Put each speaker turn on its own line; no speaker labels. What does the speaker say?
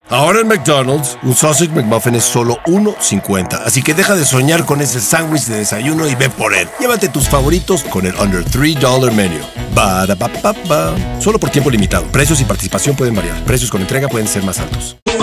Ahora en McDonald's, un Sausage McMuffin es solo $1.50. Así que deja de soñar con ese sándwich de desayuno y ve por él. Llévate tus favoritos con el Under $3 Menu. Ba-da-ba-ba-ba. Solo por tiempo limitado. Precios y participación pueden variar. Precios con entrega pueden ser más altos.